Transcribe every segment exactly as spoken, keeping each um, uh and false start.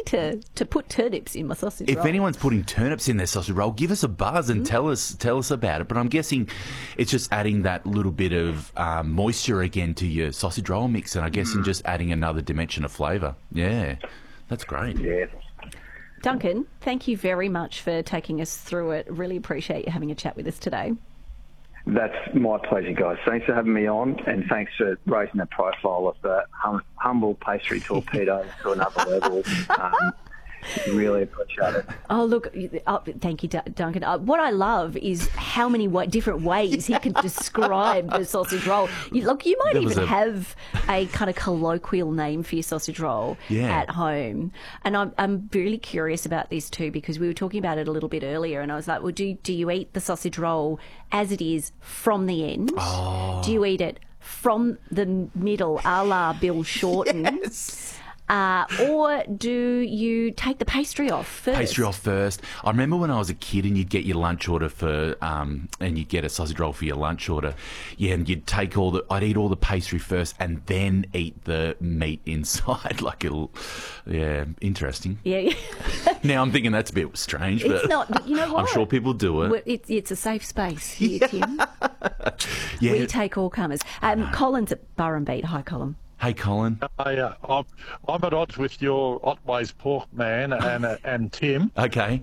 to, to put turnips in my sausage If roll. anyone's putting turnips in their sausage roll, give us a buzz and mm. tell us tell us about it. But I'm guessing it's just adding that little bit of um, moisture again to your sausage roll mix, and I guess mm. just adding another dimension of flavour. Yeah, that's great. Yeah. Duncan, thank you very much for taking us through it. Really appreciate you having a chat with us today. That's my pleasure, guys. Thanks for having me on, and thanks for raising the profile of the hum- humble pastry torpedo to another level. Um, really appreciate it. Oh, look, oh, thank you, Duncan. Uh, what I love is how many wa- different ways he can describe the sausage roll. You, look, you might even a... have a kind of colloquial name for your sausage roll yeah. at home. And I'm, I'm really curious about this too, because we were talking about it a little bit earlier, and I was like, well, do, do you eat the sausage roll as it is from the end? Oh. Do you eat it from the middle, a la Bill Shorten? Yes. Uh, or do you take the pastry off first? Pastry off first. I remember when I was a kid and you'd get your lunch order for, um, and you'd get a sausage roll for your lunch order. Yeah, and you'd take all the, I'd eat all the pastry first and then eat the meat inside. Like it'll, yeah, interesting. Yeah. Now I'm thinking that's a bit strange, it's but not, but you know what? I'm sure people do it. Well, it's, it's a safe space here, Tim. Yeah. We take all comers. Um, Colin's at Burrumbeat. Hi, Colin. Hey, Colin. I, uh, I'm, I'm at odds with your Otway's pork man and uh, and Tim. Okay.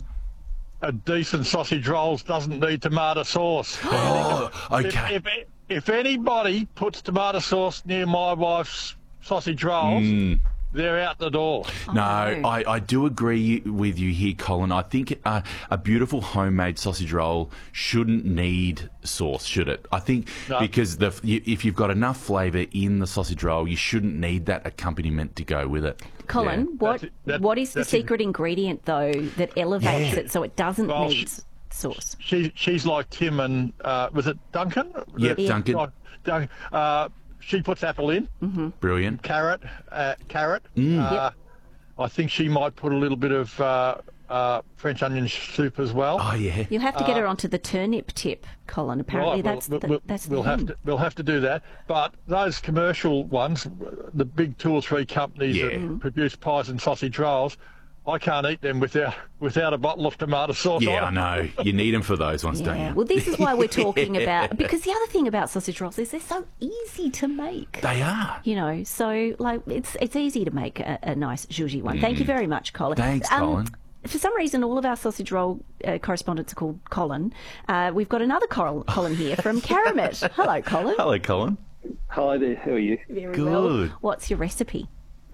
A decent sausage rolls doesn't need tomato sauce. Oh, okay. If, if, if anybody puts tomato sauce near my wife's sausage rolls, mm. they're out the door. No, I, I do agree with you here, Colin. I think uh, a beautiful homemade sausage roll shouldn't need sauce, should it? I think no. because the you, if you've got enough flavour in the sausage roll, you shouldn't need that accompaniment to go with it. Colin, yeah. what That's, that, what is the that's secret it. ingredient, though, that elevates Yeah. it so it doesn't Well, need she- sauce? She, she's like Tim and, uh, was it Duncan? Yep, Yeah. Duncan. Oh, Duncan. Uh, she puts apple in, Mm-hmm. Brilliant. carrot, uh, carrot. Mm. Uh, Yep. I think she might put a little bit of uh, uh, French onion soup as well. Oh, yeah. You have to get her onto the turnip tip, Colin. Apparently, Right, well, that's we'll, the, we'll, that's we'll the have thing. to we'll have to do that. But those commercial ones, the big two or three companies Yeah. that produce pies and sausage rolls, I can't eat them without without a bottle of tomato sauce. Yeah, I on it. know. You need them for those ones, don't Yeah. you? Well, this is why we're talking about, because the other thing about sausage rolls is they're so easy to make. They are. You know, so like it's it's easy to make a, a nice zhuzhi one. Thank you very much, Colin. Thanks, Um, Colin. For some reason, all of our sausage roll uh, correspondents are called Colin. Uh, we've got another Col- Colin here from Karamat. Hello, Colin. Hello, Colin. Hi there, how are you? Very Good. well. What's your recipe?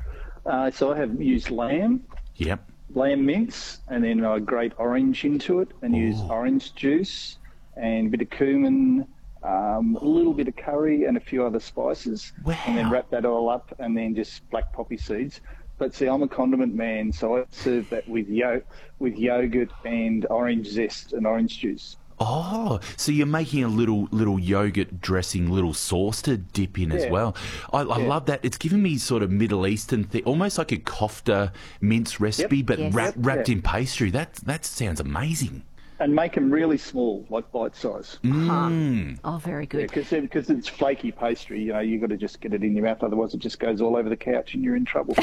Uh, so I have used lamb, Yep. lamb mince, and then I grate orange into it and use orange juice and a bit of cumin, um, a little bit of curry and a few other spices. Wow. And then wrap that all up and then just black poppy seeds. But see, I'm a condiment man, so I serve that with yo- with yogurt and orange zest and orange juice. Oh, so you're making a little little yogurt dressing, little sauce to dip in as Yeah. well. I, I Yeah. love that. It's giving me sort of Middle Eastern thing, almost like a kofta mince recipe, Yep. but Yes. wrap, Yep. wrapped Yeah. in pastry. That that sounds amazing. And make them really small, like bite size. Mm. Oh, very good. Because because it's flaky pastry, you know, you've got to just get it in your mouth, otherwise it just goes all over the couch and you're in trouble.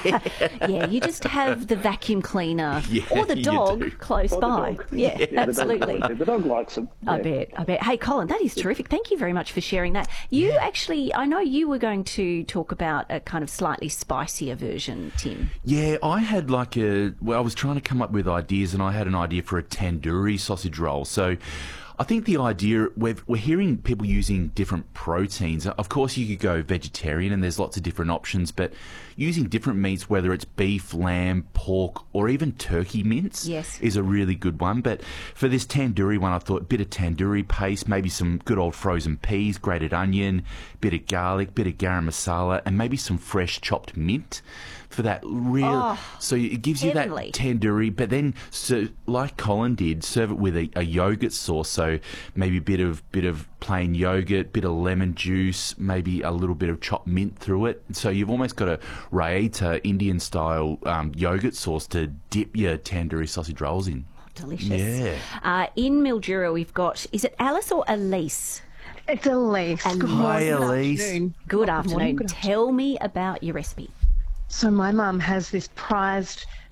Yeah, you just have the vacuum cleaner Yeah, or the you dog do. close Or the by. dog. Yeah, Yeah, the dog- absolutely. The dog likes them. I Yeah. bet, I bet. Hey, Colin, that is terrific. Thank you very much for sharing that. You actually, I know you were going to talk about a kind of slightly spicier version, Tim. Yeah, I had like a. Well, I was trying to come up with ideas, and I had an idea for a tandoori sausage roll. So, I think the idea we're we're hearing people using different proteins. Of course, you could go vegetarian, and there's lots of different options. But using different meats, whether it's beef, lamb, pork, or even turkey mince, Yes. is a really good one. But for this tandoori one, I thought a bit of tandoori paste, maybe some good old frozen peas, grated onion, bit of garlic, bit of garam masala, and maybe some fresh chopped mint for that real. Oh, so it gives you heavenly. that tandoori, but then, so like Colin did, serve it with a, a yogurt sauce. So maybe a bit of bit of plain yogurt, bit of lemon juice, maybe a little bit of chopped mint through it. So you've almost got a raita Indian style um, yogurt sauce to dip your tandoori sausage rolls in. Delicious. Yeah. Uh, in Mildura, we've got, is it Alice or Elise? It's Elise. Elise. Good Hi, morning, good Elise. afternoon. Good Good afternoon. morning, good Tell me about your recipe. So my mum has this prized